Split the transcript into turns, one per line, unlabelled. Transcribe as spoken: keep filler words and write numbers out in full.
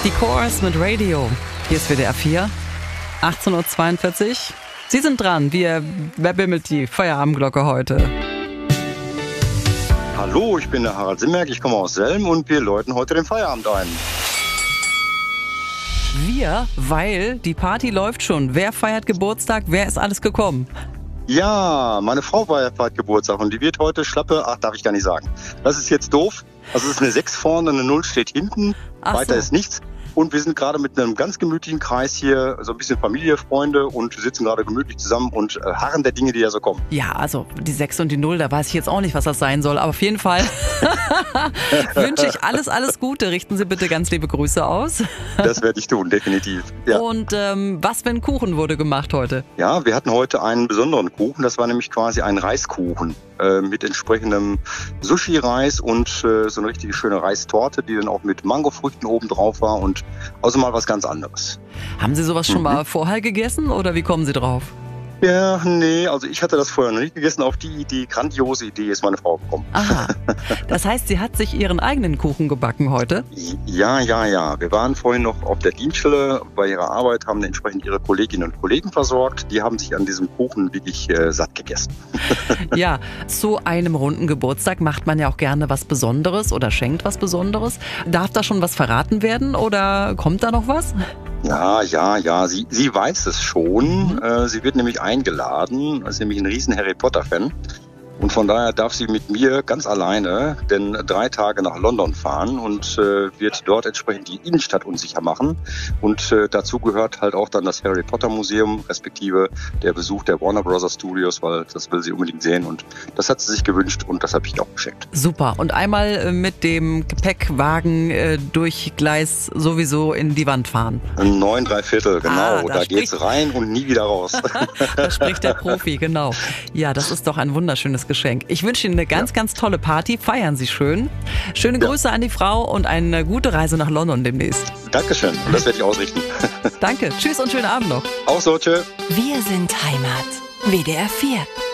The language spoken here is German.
Die Chorus mit Radio. Hier ist W D R vier, achtzehn Uhr zweiundvierzig. Sie sind dran. Wir, wer bimmelt die Feierabendglocke heute?
Hallo, ich bin der Harald Simmerk, ich komme aus Selm und wir läuten heute den Feierabend ein.
Wir, weil die Party läuft schon. Wer feiert Geburtstag? Wer ist alles gekommen?
Ja, meine Frau feiert Geburtstag und die wird heute schlappe, ach, darf ich gar nicht sagen. Das ist jetzt doof. Also es ist eine sechs vorne, eine null steht hinten,
Ach
weiter
so.
ist nichts. Und wir sind gerade mit einem ganz gemütlichen Kreis hier, so ein bisschen Familie, Freunde und sitzen gerade gemütlich zusammen und äh, harren der Dinge, die ja so kommen.
Ja, also die sechs und die null, da weiß ich jetzt auch nicht, was das sein soll. Aber auf jeden Fall wünsche ich alles, alles Gute. Richten Sie bitte ganz liebe Grüße aus.
Das werde ich tun, definitiv. Ja.
Und ähm, was für ein Kuchen wurde gemacht heute?
Ja, wir hatten heute einen besonderen Kuchen. Das war nämlich quasi ein Reiskuchen äh, mit entsprechendem Sushi-Reis und äh, so eine richtig schöne Reistorte, die dann auch mit Mangofrüchten oben drauf war und also mal was ganz anderes.
Haben Sie sowas schon
Mhm.
mal vorher gegessen oder wie kommen Sie drauf?
Ja, nee, also ich hatte das vorher noch nicht gegessen. Auf die Idee, grandiose Idee ist meine Frau gekommen.
Aha, das heißt, sie hat sich ihren eigenen Kuchen gebacken heute?
Ja, ja, ja. Wir waren vorhin noch auf der Dienststelle bei ihrer Arbeit, haben entsprechend ihre Kolleginnen und Kollegen versorgt. Die haben sich an diesem Kuchen wirklich äh, satt gegessen.
Ja, zu einem runden Geburtstag macht man ja auch gerne was Besonderes oder schenkt was Besonderes. Darf da schon was verraten werden oder kommt da noch was?
Ja, ja, ja, sie, sie weiß es schon. Mhm. Äh, sie wird nämlich eingeladen. Sie ist nämlich ein riesen Harry Potter-Fan. Und von daher darf sie mit mir ganz alleine denn drei Tage nach London fahren und äh, wird dort entsprechend die Innenstadt unsicher machen. Und äh, dazu gehört halt auch dann das Harry Potter Museum, respektive der Besuch der Warner Bros. Studios, weil das will sie unbedingt sehen. Und das hat sie sich gewünscht und das habe ich ihr auch geschenkt.
Super. Und einmal äh, mit dem Gepäckwagen äh, durch Gleis sowieso in die Wand fahren.
Neun, drei Viertel, genau.
Ah, da
da geht's
spricht-
rein und nie wieder raus.
Da spricht der Profi, genau. Ja, das ist doch ein wunderschönes Geschenk. Ich wünsche Ihnen eine ganz, ganz tolle Party. Feiern Sie schön. Schöne
Ja.
Grüße an die Frau und eine gute Reise nach London demnächst.
Dankeschön. Und das werde ich ausrichten.
Danke. Tschüss und schönen Abend noch.
Auch so, tschö.
Wir sind Heimat. W D R vier.